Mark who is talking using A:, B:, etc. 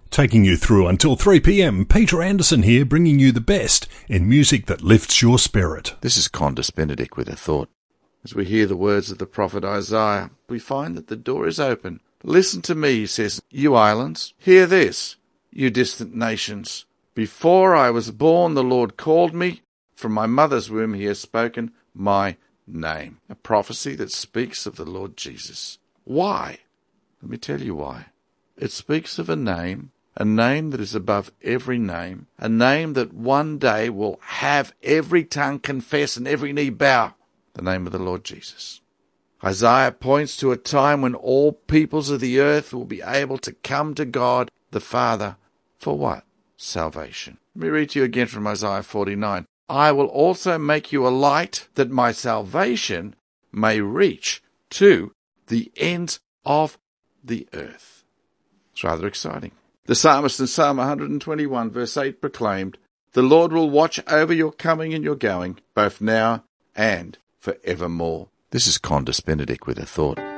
A: Taking you through until 3 p.m, Peter Anderson here, bringing you the best in music that lifts your spirit.
B: This is Condis Benedict with a thought. As we hear the words of the prophet Isaiah, we find that the door is open. Listen to me, he says, you islands. Hear this, you distant nations. Before I was born, the Lord called me. From my mother's womb he has spoken my name. A prophecy that speaks of the Lord Jesus. Why? Let me tell you why. It speaks of a name that is above every name, a name that one day will have every tongue confess and every knee bow, the name of the Lord Jesus. Isaiah points to a time when all peoples of the earth will be able to come to God the Father for what? Salvation. Let me read to you again from Isaiah 49. I will also make you a light that my salvation may reach to the ends of the earth. It's rather exciting. The psalmist in Psalm 121 verse 8 proclaimed, the Lord will watch over your coming and your going, both now and forevermore. This is Condis Benedict with a thought.